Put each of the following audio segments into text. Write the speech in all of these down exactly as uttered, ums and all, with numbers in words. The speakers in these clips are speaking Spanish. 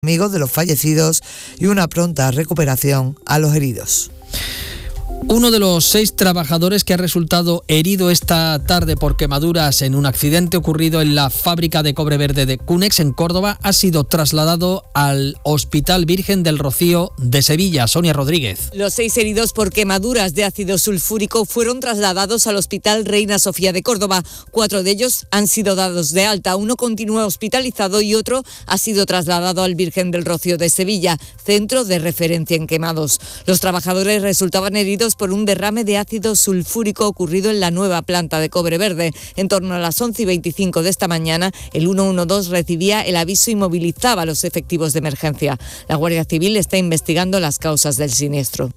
amigos de los fallecidos y una pronta recuperación a los heridos. Uno de los seis trabajadores que ha resultado herido esta tarde por quemaduras en un accidente ocurrido en la fábrica de cobre verde de Cunex en Córdoba ha sido trasladado al Hospital Virgen del Rocío de Sevilla. Sonia Rodríguez. Los seis heridos por quemaduras de ácido sulfúrico fueron trasladados al Hospital Reina Sofía de Córdoba. Cuatro de ellos han sido dados de alta. Uno continúa hospitalizado y otro ha sido trasladado al Virgen del Rocío de Sevilla, centro de referencia en quemados. Los trabajadores resultaban heridos por un derrame de ácido sulfúrico ocurrido en la nueva planta de cobre verde. En torno a las once y veinticinco de esta mañana, el ciento doce recibía el aviso y movilizaba a los efectivos de emergencia. La Guardia Civil está investigando las causas del siniestro.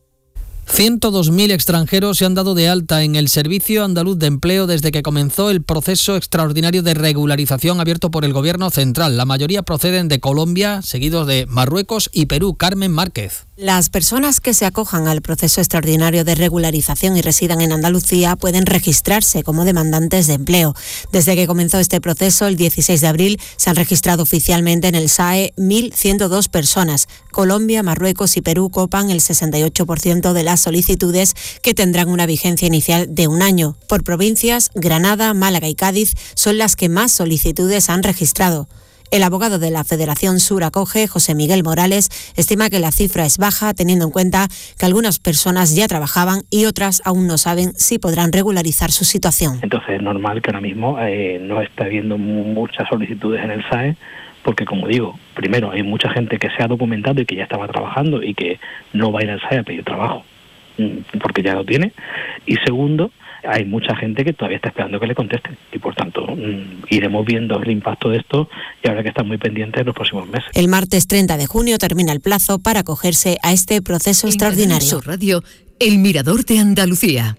ciento dos mil extranjeros se han dado de alta en el Servicio Andaluz de Empleo desde que comenzó el proceso extraordinario de regularización abierto por el Gobierno central. La mayoría proceden de Colombia, seguidos de Marruecos y Perú. Carmen Márquez. Las personas que se acojan al proceso extraordinario de regularización y residan en Andalucía pueden registrarse como demandantes de empleo. Desde que comenzó este proceso, el dieciséis de abril, se han registrado oficialmente en el S A E mil ciento dos personas. Colombia, Marruecos y Perú copan el sesenta y ocho por ciento de las solicitudes, que tendrán una vigencia inicial de un año. Por provincias, Granada, Málaga y Cádiz son las que más solicitudes han registrado. El abogado de la Federación Sur Acoge, José Miguel Morales, estima que la cifra es baja teniendo en cuenta que algunas personas ya trabajaban y otras aún no saben si podrán regularizar su situación. Entonces es normal que ahora mismo eh, no esté habiendo muchas solicitudes en el S A E, porque como digo, primero hay mucha gente que se ha documentado y que ya estaba trabajando y que no va a ir al S A E a pedir trabajo porque ya lo tiene, y segundo, hay mucha gente que todavía está esperando que le contesten y por tanto mmm, iremos viendo el impacto de esto y habrá que estar muy pendientes en los próximos meses. El martes treinta de junio termina el plazo para acogerse a este proceso en extraordinario. Canal Sur Radio, El Mirador de Andalucía.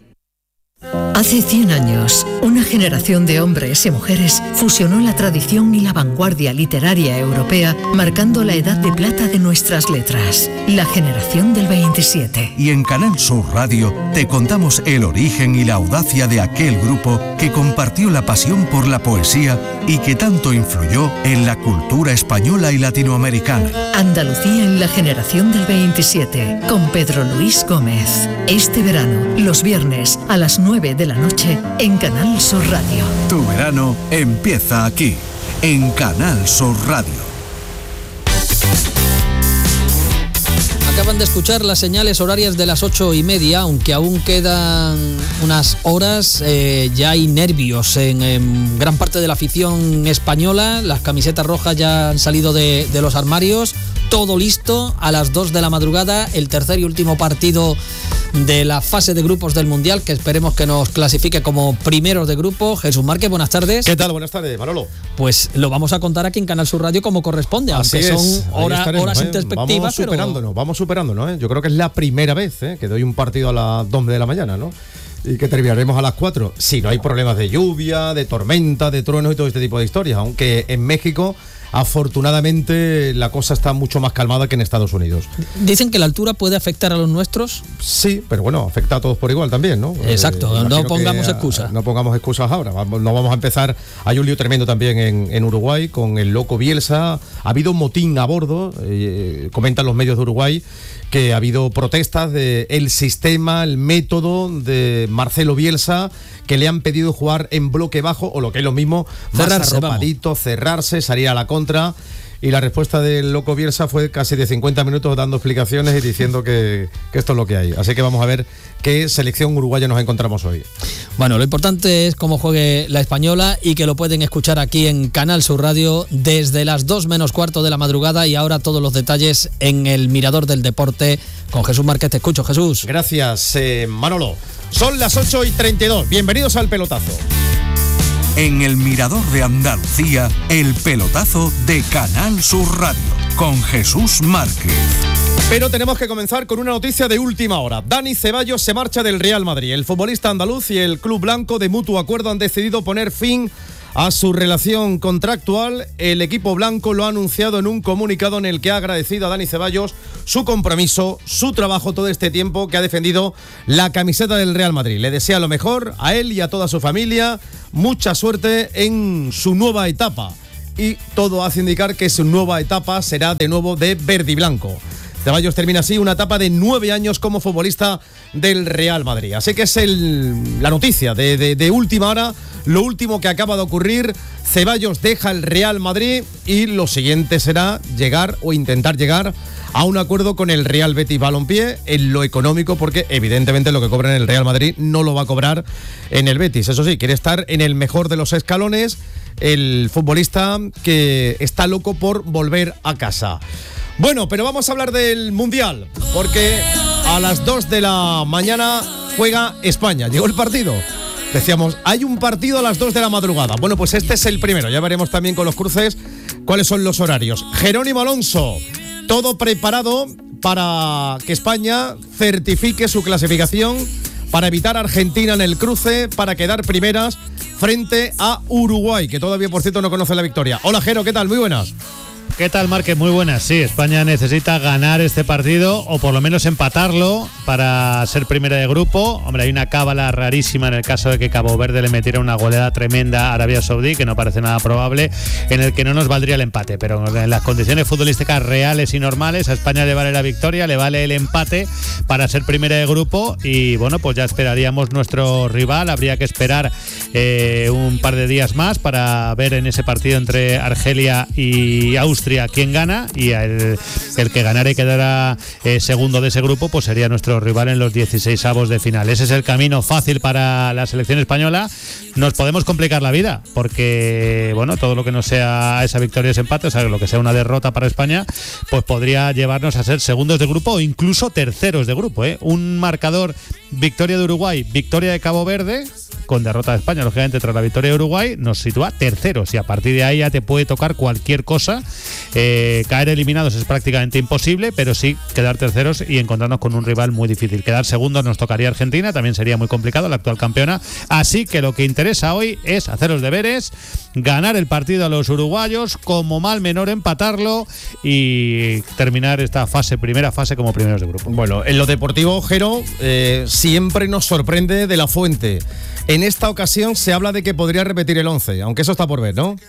Hace cien años, una generación de hombres y mujeres fusionó la tradición y la vanguardia literaria europea, marcando la edad de plata de nuestras letras, la generación del veintisiete. Y en Canal Sur Radio te contamos el origen y la audacia de aquel grupo que compartió la pasión por la poesía y que tanto influyó en la cultura española y latinoamericana. Andalucía en la generación del veintisiete, con Pedro Luis Gómez. Este verano, los viernes a las nueve de la noche en Canal Sur Radio. Tu verano empieza aquí, en Canal Sur Radio. Acaban de escuchar las señales horarias de las ocho y media, aunque aún quedan unas horas, eh, ya hay nervios en, en gran parte de la afición española. Las camisetas rojas ya han salido de, de los armarios, todo listo. A las dos de la madrugada, el tercer y último partido de la fase de grupos del Mundial, que esperemos que nos clasifique como primeros de grupo. Jesús Márquez, buenas tardes. ¿Qué tal? Buenas tardes, Manolo. Pues lo vamos a contar aquí en Canal Sur Radio como corresponde, Así aunque es, son hora, horas ¿eh? sin perspectiva. Vamos superándonos, pero... vamos superándonos, ¿eh? Yo creo que es la primera vez ¿eh? que doy un partido a las dos de la mañana, ¿no? Y que terminaremos a las cuatro, si no hay problemas de lluvia, de tormenta, de truenos y todo este tipo de historias, aunque en México afortunadamente la cosa está mucho más calmada que en Estados Unidos. Dicen que la altura puede afectar a los nuestros. Sí, pero bueno, afecta a todos por igual también, ¿no? Exacto, eh, no pongamos que, excusas. No pongamos excusas ahora, vamos, no vamos a empezar. Hay un lío tremendo también en, en Uruguay con el loco Bielsa. Ha habido motín a bordo, eh, comentan los medios de Uruguay, que ha habido protestas del sistema, el método de Marcelo Bielsa, que le han pedido jugar en bloque bajo, o lo que es lo mismo, cerrarse, más arropadito, vamos. cerrarse, salir a la contra. Y la respuesta del loco Bielsa fue casi de cincuenta minutos dando explicaciones y diciendo que, que esto es lo que hay. Así que vamos a ver qué selección uruguaya nos encontramos hoy. Bueno, lo importante es cómo juegue la española y que lo pueden escuchar aquí en Canal Sur Radio desde las dos menos cuarto de la madrugada, y ahora todos los detalles en el Mirador del Deporte con Jesús Márquez. Te escucho, Jesús. Gracias, eh, Manolo. Son las ocho y treinta y dos. Bienvenidos al pelotazo. En el Mirador de Andalucía, el pelotazo de Canal Sur Radio, con Jesús Márquez. Pero tenemos que comenzar con una noticia de última hora. Dani Ceballos se marcha del Real Madrid. El futbolista andaluz y el club blanco, de mutuo acuerdo, han decidido poner fin a su relación contractual. El equipo blanco lo ha anunciado en un comunicado en el que ha agradecido a Dani Ceballos su compromiso, su trabajo todo este tiempo que ha defendido la camiseta del Real Madrid. Le desea lo mejor a él y a toda su familia, mucha suerte en su nueva etapa. y todo hace indicar que su nueva etapa será de nuevo de verde y blanco. Ceballos termina así una etapa de nueve años como futbolista del Real Madrid. Así que es el, la noticia de, de, de última hora, lo último que acaba de ocurrir. Ceballos deja el Real Madrid y lo siguiente será llegar o intentar llegar a un acuerdo con el Real Betis Balompié en lo económico, porque evidentemente lo que cobra en el Real Madrid no lo va a cobrar en el Betis. Eso sí, quiere estar en el mejor de los escalones, el futbolista que está loco por volver a casa. Bueno, pero vamos a hablar del Mundial, porque a las dos de la mañana juega España. Llegó el partido. Decíamos, hay un partido a las dos de la madrugada. Bueno, pues este es el primero. Ya veremos también con los cruces cuáles son los horarios. Jerónimo Alonso, todo preparado para que España certifique su clasificación, para evitar a Argentina en el cruce, para quedar primeras frente a Uruguay, que todavía, por cierto, no conoce la victoria. Hola, Jero, ¿qué tal? Muy buenas. ¿Qué tal, Márquez? Muy buenas. Sí, España necesita ganar este partido o por lo menos empatarlo para ser primera de grupo. Hombre, hay una cábala rarísima en el caso de que Cabo Verde le metiera una goleada tremenda a Arabia Saudí, que no parece nada probable, en el que no nos valdría el empate. Pero en las condiciones futbolísticas reales y normales, a España le vale la victoria, le vale el empate para ser primera de grupo y, bueno, pues ya esperaríamos nuestro rival. Habría que esperar eh, un par de días más para ver en ese partido entre Argelia y Austria quién gana, y el, el que ganara y quedara eh, segundo de ese grupo pues sería nuestro rival en los dieciseisavos de final. Ese es el camino fácil para la selección española. Nos podemos complicar la vida porque, bueno, todo lo que no sea esa victoria, ese empate, o sea, lo que sea una derrota para España, pues podría llevarnos a ser segundos de grupo o incluso terceros de grupo, ¿eh? Un marcador: victoria de Uruguay, victoria de Cabo Verde, con derrota de España, lógicamente, tras la victoria de Uruguay, nos sitúa terceros y a partir de ahí ya te puede tocar cualquier cosa. Eh, caer eliminados es prácticamente imposible, pero sí quedar terceros y encontrarnos con un rival muy difícil. Quedar segundos nos tocaría Argentina, también sería muy complicado, la actual campeona. Así que lo que interesa hoy es hacer los deberes, ganar el partido a los uruguayos, como mal menor empatarlo y terminar esta fase, primera fase, como primeros de grupo. Bueno, en lo deportivo, Jero, eh, siempre nos sorprende De La Fuente. En esta ocasión se habla de que podría repetir el once, aunque eso está por ver, ¿no?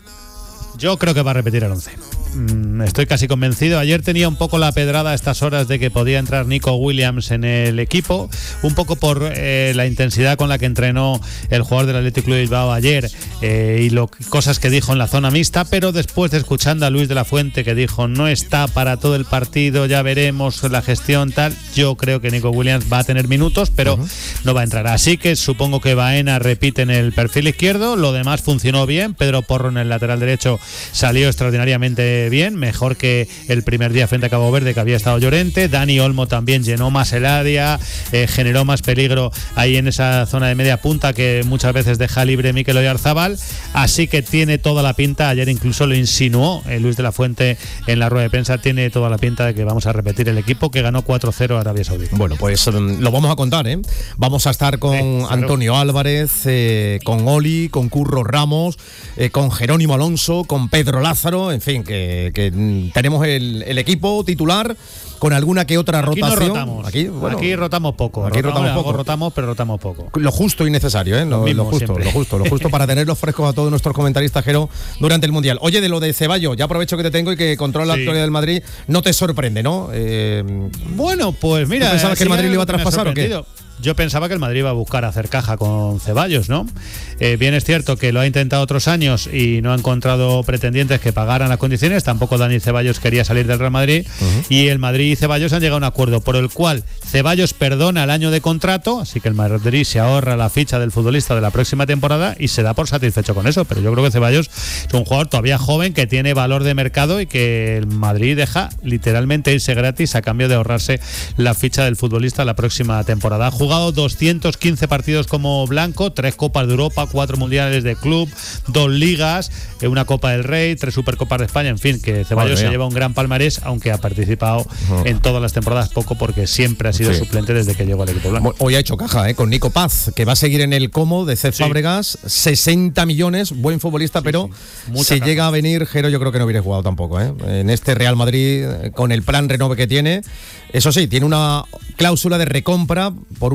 Yo creo que va a repetir el once. Estoy casi convencido. Ayer tenía un poco la pedrada a estas horas de que podía entrar Nico Williams en el equipo, un poco por eh, la intensidad con la que entrenó el jugador del Athletic Club de Bilbao ayer eh, y lo, cosas que dijo en la zona mixta, pero después de escuchando a Luis de la Fuente, que dijo no está para todo el partido, ya veremos la gestión tal, yo creo que Nico Williams va a tener minutos, pero uh-huh. no va a entrar. Así que supongo que Baena repite en el perfil izquierdo. Lo demás funcionó bien. Pedro Porro en el lateral derecho salió extraordinariamente bien, mejor que el primer día frente a Cabo Verde, que había estado Llorente. Dani Olmo también llenó más el área, eh, generó más peligro ahí en esa zona de media punta que muchas veces deja libre Mikel Oyarzabal, así que tiene toda la pinta. Ayer incluso lo insinuó eh, Luis de la Fuente en la rueda de prensa, tiene toda la pinta de que vamos a repetir el equipo que ganó cuatro cero a Arabia Saudí. Bueno, pues um, lo vamos a contar, ¿eh? Vamos a estar con eh, claro. Antonio Álvarez, eh, con Oli, con Curro Ramos, eh, con Jerónimo Alonso, con Pedro Lázaro, en fin, que, que tenemos el, el equipo titular con alguna que otra aquí rotación. No rotamos. Aquí, bueno, aquí rotamos poco. Aquí rotamos, rotamos poco. Rotamos, pero rotamos poco. Lo justo y necesario, ¿eh? Lo, lo, lo justo, lo justo, lo justo para tenerlos frescos a todos nuestros comentaristas, Jero, durante el Mundial. Oye, de lo de Ceballos, ya aprovecho que te tengo y que controla la sí. victoria del Madrid, no te sorprende, ¿no? Eh, bueno, pues mira, ¿tú pensabas que el Madrid le iba a traspasar o qué? Yo pensaba que el Madrid iba a buscar hacer caja con Ceballos, ¿no? Eh, bien es cierto que lo ha intentado otros años y no ha encontrado pretendientes que pagaran las condiciones. Tampoco Dani Ceballos quería salir del Real Madrid. Uh-huh. Y el Madrid y Ceballos han llegado a un acuerdo por el cual Ceballos perdona el año de contrato, así que el Madrid se ahorra la ficha del futbolista de la próxima temporada y se da por satisfecho con eso. Pero yo creo que Ceballos es un jugador todavía joven que tiene valor de mercado y que el Madrid deja literalmente irse gratis a cambio de ahorrarse la ficha del futbolista la próxima temporada. Ha jugado doscientos quince partidos como blanco, tres Copas de Europa, cuatro Mundiales de Club, dos Ligas, una Copa del Rey, tres Supercopas de España, en fin, que Ceballos se lleva un gran palmarés, aunque ha participado uh-huh. en todas las temporadas poco, porque siempre ha sido sí. suplente desde que llegó al equipo blanco. Hoy ha hecho caja, ¿eh? Con Nico Paz, que va a seguir en el Como de Cesc sí. Fábregas, sesenta millones, buen futbolista, sí, pero sí. si caja. llega a venir, Jero, yo creo que no hubiera jugado tampoco, ¿eh? En este Real Madrid, con el plan renove que tiene. Eso sí, tiene una cláusula de recompra por una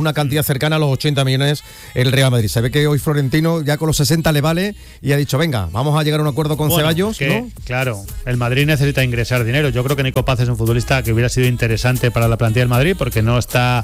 una cantidad cercana a los ochenta millones el Real Madrid. Se ve que hoy Florentino ya con los sesenta le vale y ha dicho, venga, vamos a llegar a un acuerdo con bueno, Ceballos, que, ¿no? Claro, el Madrid necesita ingresar dinero. Yo creo que Nico Paz es un futbolista que hubiera sido interesante para la plantilla del Madrid porque no está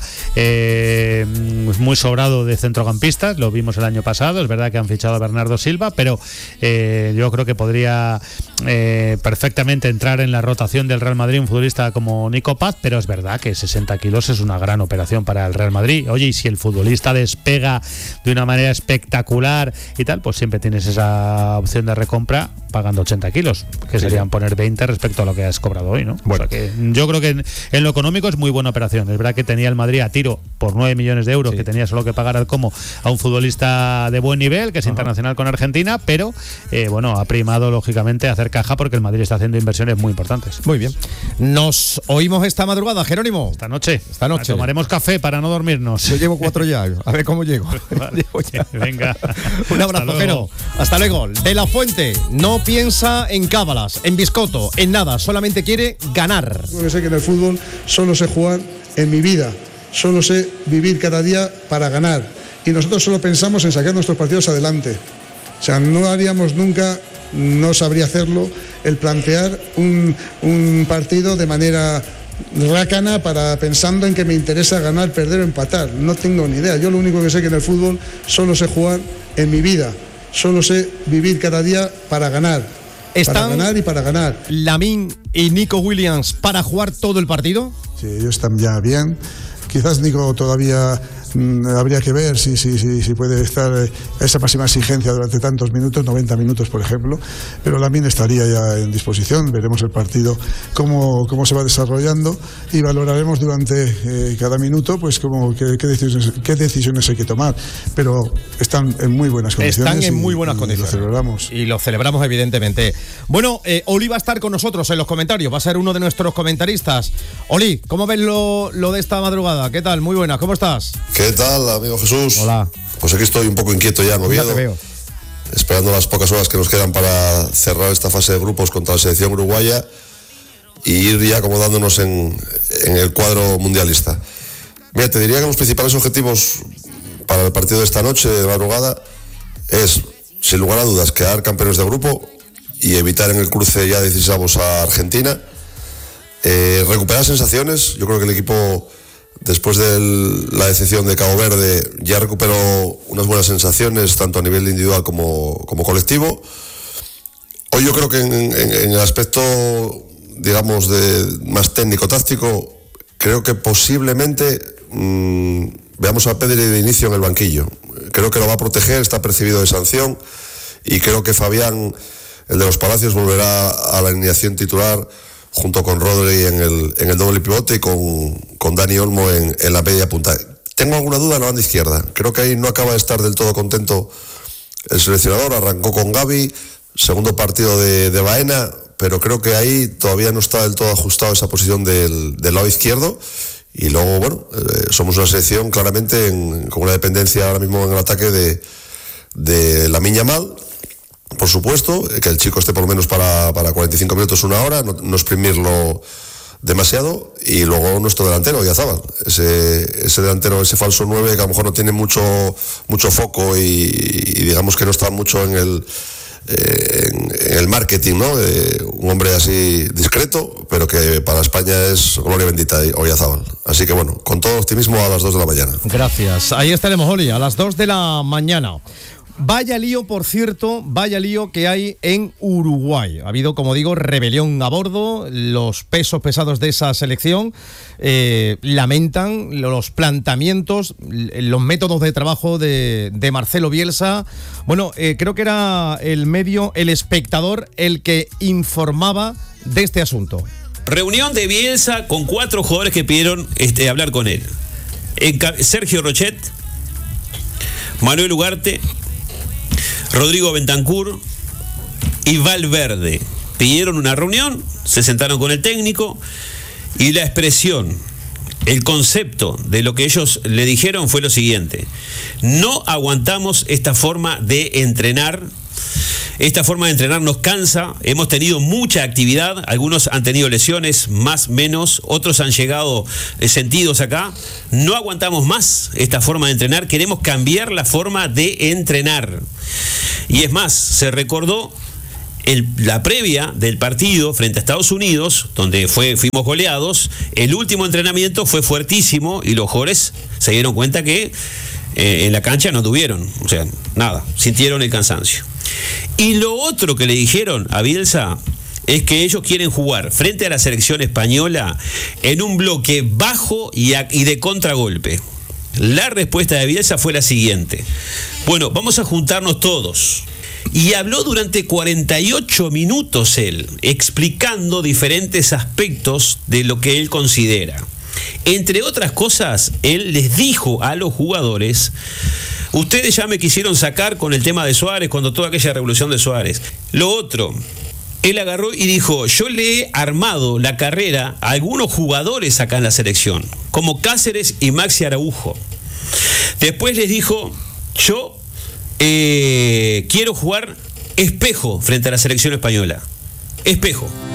eh, muy sobrado de centrocampistas, lo vimos el año pasado, es verdad que han fichado a Bernardo Silva, pero eh, yo creo que podría eh, perfectamente entrar en la rotación del Real Madrid un futbolista como Nico Paz, pero es verdad que sesenta kilos es una gran operación para el Real Madrid. Oye, y si el futbolista despega de una manera espectacular y tal, pues siempre tienes esa opción de recompra pagando ochenta kilos, que sí, serían poner veinte respecto a lo que has cobrado hoy, ¿no? Bueno, o sea que yo creo que en, en lo económico es muy buena operación. Es verdad que tenía el Madrid a tiro por nueve millones de euros, sí, que tenía solo que pagar al Como a un futbolista de buen nivel, que es Ajá. internacional con Argentina, pero eh, bueno, ha primado lógicamente hacer caja porque el Madrid está haciendo inversiones muy importantes. Muy bien. Nos oímos esta madrugada, Jerónimo. Esta noche. Esta noche. Tomaremos café para no dormirnos. Yo llevo cuatro ya, a ver cómo llego. Vale. Venga. Un abrazo, Jero. Hasta luego. De la Fuente no piensa en cábalas, en biscoto, en nada, solamente quiere ganar. Yo sé que en el fútbol solo sé jugar en mi vida, solo sé vivir cada día para ganar. Y nosotros solo pensamos en sacar nuestros partidos adelante. O sea, no haríamos nunca, no sabría hacerlo, el plantear un, un partido de manera rácana para pensando en que me interesa ganar, perder o empatar. No tengo ni idea. Yo lo único que sé que en el fútbol solo sé jugar en mi vida, solo sé vivir cada día para ganar. ¿Están para ganar y para ganar. Lamine y Nico Williams para jugar todo el partido? Sí, ellos están ya bien. Quizás Nico todavía mmm, habría que ver si, si, si, si puede estar eh, esa máxima exigencia durante tantos minutos, noventa minutos por ejemplo, pero Lamine estaría ya en disposición. Veremos el partido cómo, cómo se va desarrollando y valoraremos durante eh, cada minuto pues cómo, qué, qué, decisiones, qué decisiones hay que tomar, pero están en muy buenas condiciones. Están en y, muy buenas y condiciones. Lo celebramos. Y lo celebramos evidentemente. Bueno, eh, Oli va a estar con nosotros en los comentarios, va a ser uno de nuestros comentaristas. Oli, ¿cómo ves lo, lo de esta madrugada? ¿Qué tal? Muy buenas, ¿cómo estás? ¿Qué tal, amigo Jesús? Hola. Pues aquí estoy un poco inquieto ya en Oviedo. Ya te veo. Esperando las pocas horas que nos quedan para cerrar esta fase de grupos contra la selección uruguaya y ir ya acomodándonos en, en el cuadro mundialista. Mira, te diría que los principales objetivos para el partido de esta noche, de madrugada, es, sin lugar a dudas, quedar campeones de grupo y evitar en el cruce ya decisivos a Argentina. Eh, recuperar sensaciones. Yo creo que el equipo, después de la decepción de Cabo Verde, ya recuperó unas buenas sensaciones, tanto a nivel individual como, como colectivo. Hoy yo creo que en, en, en el aspecto, digamos, de más técnico-táctico, creo que posiblemente mmm, veamos a Pedri de inicio en el banquillo. Creo que lo va a proteger, está percibido de sanción, y creo que Fabián, el de los Palacios, volverá a la alineación titular junto con Rodri en el, en el doble pivote y con, con Dani Olmo en, en la media punta. Tengo alguna duda en la banda izquierda. Creo que ahí no acaba de estar del todo contento el seleccionador. Arrancó con Gavi, segundo partido de, de Baena, pero creo que ahí todavía no está del todo ajustado esa posición del, del lado izquierdo. Y luego, bueno, eh, somos una selección claramente en, con una dependencia ahora mismo en el ataque de, de Lamine Yamal. Por supuesto, que el chico esté por lo menos para, para cuarenta y cinco minutos, una hora, no, no exprimirlo demasiado. Y luego nuestro delantero, Oyarzabal, ese, ese delantero, ese falso nueve que a lo mejor no tiene mucho, mucho foco y, y digamos que no está mucho en el, eh, en, en el marketing, ¿no? Eh, un hombre así discreto, pero que para España es gloria bendita, Oyarzabal. Así que bueno, con todo optimismo a las dos de la mañana. Gracias. Ahí estaremos, Oli, a las dos de la mañana. Vaya lío, por cierto, vaya lío que hay en Uruguay. Ha habido, como digo, rebelión a bordo. Los pesos pesados de esa selección eh, lamentan los planteamientos, los métodos de trabajo de, de Marcelo Bielsa. Bueno, eh, creo que era el medio El Espectador el que informaba de este asunto. Reunión de Bielsa con cuatro jugadores que pidieron este, hablar con él. Sergio Rochet, Manuel Ugarte, Rodrigo Bentancur y Valverde pidieron una reunión, se sentaron con el técnico y la expresión, el concepto de lo que ellos le dijeron fue lo siguiente: no aguantamos esta forma de entrenar, Esta forma de entrenar nos cansa, hemos tenido mucha actividad, algunos han tenido lesiones, más, menos, otros han llegado eh, sentidos acá. No aguantamos más esta forma de entrenar, queremos cambiar la forma de entrenar. Y es más, se recordó el, la previa del partido frente a Estados Unidos, donde fue, fuimos goleados, el último entrenamiento fue fuertísimo y los jugadores se dieron cuenta que eh, en la cancha no tuvieron, o sea, nada, sintieron el cansancio. Y lo otro que le dijeron a Bielsa es que ellos quieren jugar frente a la selección española en un bloque bajo y, a, y de contragolpe. La respuesta de Bielsa fue la siguiente: bueno, vamos a juntarnos todos. Y habló durante cuarenta y ocho minutos él, explicando diferentes aspectos de lo que él considera. Entre otras cosas, él les dijo a los jugadores: ustedes ya me quisieron sacar con el tema de Suárez, cuando toda aquella revolución de Suárez. Lo otro, él agarró y dijo: yo le he armado la carrera a algunos jugadores acá en la selección, como Cáceres y Maxi Araujo. Después les dijo: yo eh, quiero jugar espejo frente a la selección española. Espejo.